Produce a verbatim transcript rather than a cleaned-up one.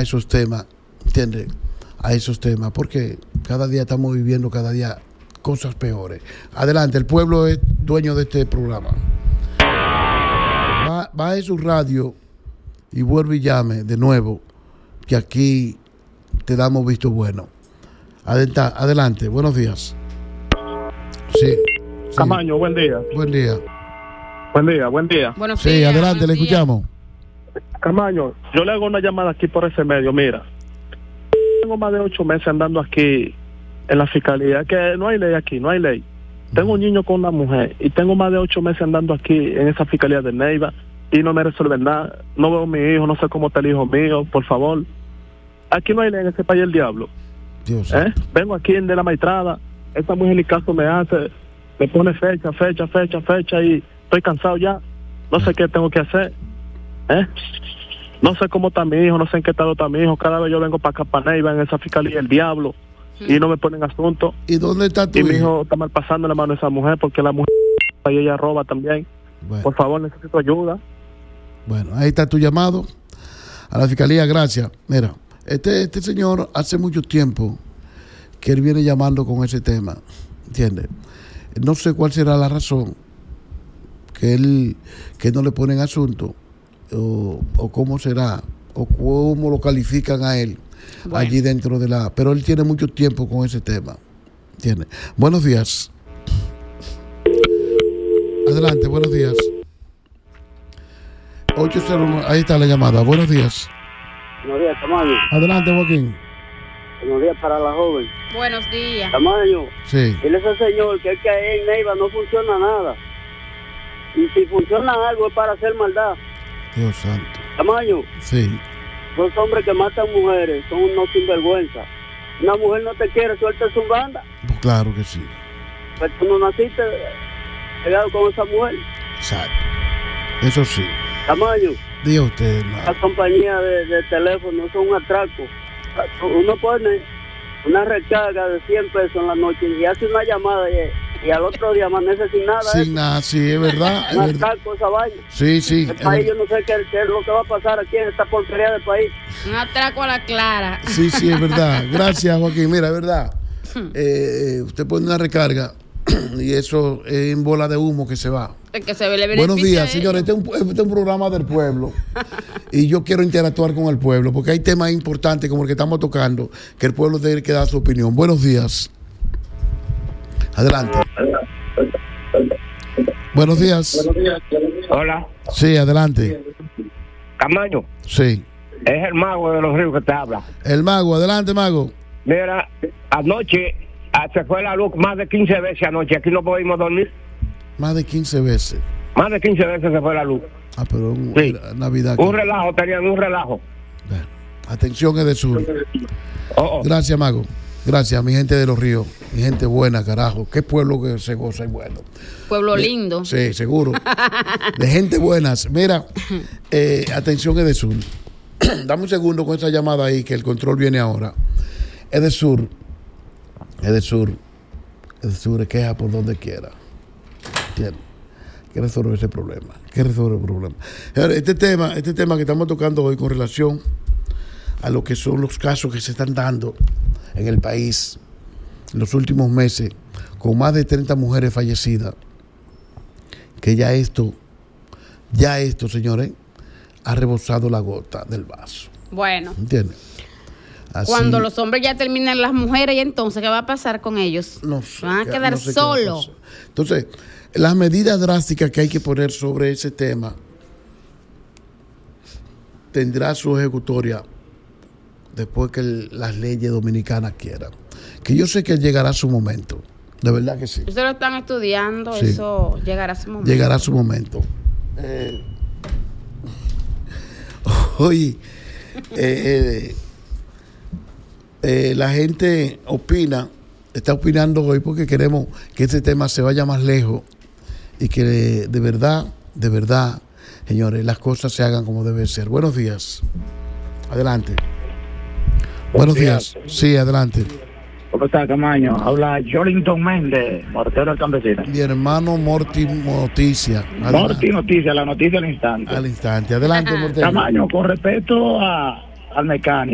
esos temas, ¿entiendes? A esos temas, porque cada día estamos viviendo cada día cosas peores. Adelante, el pueblo es dueño de este programa. Va, baje su radio y vuelve y llame de nuevo, que aquí te damos visto bueno. Adenta, adelante, buenos días. Sí, sí. Camaño, buen día. Buen día. Buen día, buen día. Buenos Sí, días, adelante, le buenos días. escuchamos. Camaño, yo le hago una llamada aquí por ese medio. Mira, tengo más de ocho meses andando aquí en la fiscalía, que no hay ley aquí, no hay ley. Tengo un niño con una mujer y tengo más de ocho meses andando aquí en esa fiscalía de Neiva y no me resuelven nada. No veo a mi hijo, no sé cómo está el hijo mío, por favor. Aquí no hay ley en ese país el diablo. Dios. ¿Eh? Vengo aquí en de la maestrada, esta mujer ni caso me hace, me pone fecha, fecha, fecha, fecha y estoy cansado ya. No sé qué tengo que hacer. ¿Eh? No sé cómo está mi hijo, no sé en qué estado está mi hijo. Cada vez yo vengo para acá, para Neiva, en esa fiscalía el diablo, y no me ponen asunto. ¿Y dónde está tu Y mi hijo? hijo está mal pasando la mano a esa mujer porque la mujer y ella roba también. Bueno. Por favor, necesito ayuda. Bueno, ahí está tu llamado a la fiscalía, gracias. Mira, este, este señor hace mucho tiempo que él viene llamando con ese tema, ¿entiendes? No sé cuál será la razón que él que no le ponen asunto o, o cómo será o cómo lo califican a él bueno. allí dentro de la... Pero él tiene mucho tiempo con ese tema, ¿entiendes? Buenos días. Adelante, buenos días. ocho cero nueve, ahí está la llamada. Buenos días. Buenos días, Camaño. Adelante, Joaquín. Buenos días para la joven. Buenos días. Camaño. Sí. Dile a ese señor que es que ahí en Neiva no funciona nada. Y si funciona algo es para hacer maldad. Dios santo. Camaño. Sí. Los hombres que matan mujeres son unos sinvergüenza. Una mujer no te quiere, suelta su banda. Pues claro que sí. Pues tú no naciste pegado con esa mujer. Exacto. Eso sí. Camaño. Diga usted, hermano. Las compañías de, de teléfono son un atraco. Uno pone una recarga de cien pesos en la noche y hace una llamada y, y al otro día amanece sin nada. Sin nada, sí, es verdad. Es un verdad. atraco esa vaina. Sí, sí. El país, yo no sé qué, qué es lo que va a pasar aquí en esta porquería del país. Un atraco a la clara. Sí, sí, es verdad. Gracias, Joaquín. Mira, es verdad. Eh, usted pone una recarga y eso es en bola de humo que se va. El que se ve, le Buenos días, señores. Este es, un, este es un programa del pueblo y yo quiero interactuar con el pueblo porque hay temas importantes como el que estamos tocando que el pueblo tiene que dar su opinión. Buenos días. Adelante. Buenos días. Hola. Sí, adelante. Camaño. Sí. Es el mago de los ríos que te habla. El mago, adelante, mago. Mira, anoche se fue la luz más de quince veces anoche. Aquí no pudimos dormir. Más de quince veces. Más de quince veces se fue la luz. Ah, pero un, sí. Navidad. Un relajo, tenían un relajo. Bueno, atención, es de sur. Oh, oh. Gracias, mago. Gracias, mi gente de los ríos. Mi gente buena, carajo. Qué pueblo que se goza y bueno. Pueblo de, lindo. Sí, seguro. De gente buenas. Mira, eh, atención, es de sur. Dame un segundo con esa llamada ahí, que el control viene ahora. Es de sur. Es de sur. Es de sur, queja por donde quiera. ¿Entiendes? Que resolver ese problema. Que resolver el problema. Este tema, este tema que estamos tocando hoy con relación a lo que son los casos que se están dando en el país en los últimos meses, con más de treinta mujeres fallecidas, que ya esto, ya esto, señores, ha rebosado la gota del vaso. Bueno. ¿Entiendes? Así, cuando los hombres ya terminen las mujeres, ¿y entonces qué va a pasar con ellos? No sé. Van a quedar no sé solos. Entonces, las medidas drásticas que hay que poner sobre ese tema tendrá su ejecutoria después que el, las leyes dominicanas quieran. Que yo sé que llegará su momento. De verdad que sí. Ustedes lo están estudiando, sí. Eso llegará a su momento. Llegará su momento. Eh, oye, eh, eh, eh, la gente opina, está opinando hoy porque queremos que este tema se vaya más lejos y que de verdad, de verdad, señores, las cosas se hagan como debe ser. Buenos días. Adelante. Buenos días. Sí, adelante. ¿Cómo está, Camaño? Habla Jolinton Méndez, mortero del campesino. Mi hermano Morty Noticia. Adelante. Morty Noticia, la noticia al instante. Al instante. Adelante, Mortero. Camaño, con respecto a, al mecánico.